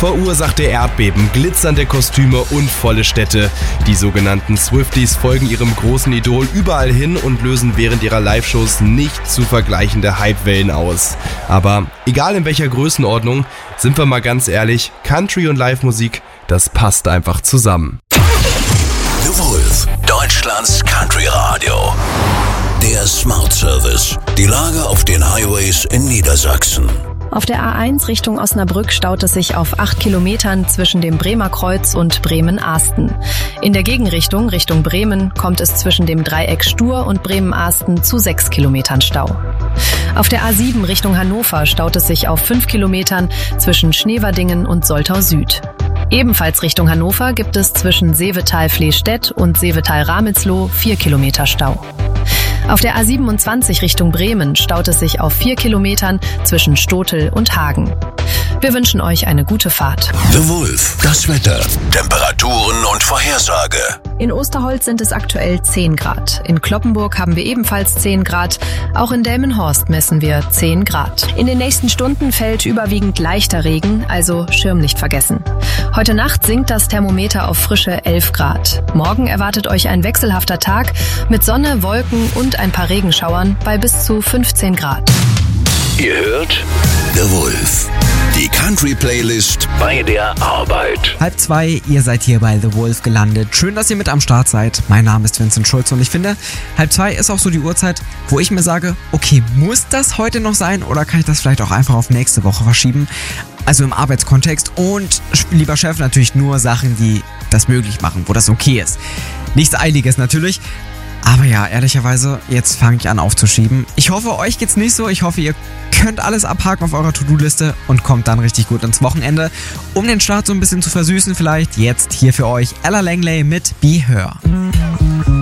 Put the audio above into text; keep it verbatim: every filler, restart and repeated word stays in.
Verursachte Erdbeben, glitzernde Kostüme und volle Städte. Die sogenannten Swifties folgen ihrem großen Idol überall hin und lösen während ihrer Live-Shows nicht zu vergleichende Hypewellen aus. Aber egal in welcher Größenordnung, sind wir mal ganz ehrlich, Country und Live-Musik, das passt einfach zusammen. The Wolf, Deutschlands Country Radio. Der Smart Service. Die Lage auf den Highways in Niedersachsen. Auf der A eins Richtung Osnabrück staut es sich auf acht Kilometern zwischen dem Bremer Kreuz und Bremen-Ahsten. In der Gegenrichtung, Richtung Bremen, kommt es zwischen dem Dreieck Stur und Bremen-Ahsten zu sechs Kilometern Stau. Auf der A sieben Richtung Hannover staut es sich auf fünf Kilometern zwischen Schneverdingen und Soltau Süd. Ebenfalls Richtung Hannover gibt es zwischen Seevetal-Flehstedt und Seevetal-Ramelsloh vier Kilometer Stau. Auf der A siebenundzwanzig Richtung Bremen staut es sich auf vier Kilometern zwischen Stotel und Hagen. Wir wünschen euch eine gute Fahrt. The Wolf, das Wetter, Temperaturen und Vorhersage. In Osterholz sind es aktuell zehn Grad. In Cloppenburg haben wir ebenfalls zehn Grad. Auch in Delmenhorst messen wir zehn Grad. In den nächsten Stunden fällt überwiegend leichter Regen, also Schirm nicht vergessen. Heute Nacht sinkt das Thermometer auf frische elf Grad. Morgen erwartet euch ein wechselhafter Tag mit Sonne, Wolken und ein paar Regenschauern bei bis zu fünfzehn Grad. Ihr hört The Wolf, die Country-Playlist bei der Arbeit. Halb zwei, ihr seid hier bei The Wolf gelandet. Schön, dass ihr mit am Start seid. Mein Name ist Vincent Schulze und ich finde, halb zwei ist auch so die Uhrzeit, wo ich mir sage, okay, muss das heute noch sein oder kann ich das vielleicht auch einfach auf nächste Woche verschieben? Also im Arbeitskontext und, lieber Chef, natürlich nur Sachen, die das möglich machen, wo das okay ist. Nichts Eiliges natürlich. Aber ja, ehrlicherweise, jetzt fange ich an aufzuschieben. Ich hoffe, euch geht's nicht so. Ich hoffe, ihr könnt alles abhaken auf eurer To-Do-Liste und kommt dann richtig gut ins Wochenende. Um den Start so ein bisschen zu versüßen vielleicht, jetzt hier für euch Ella Langley mit Be Her.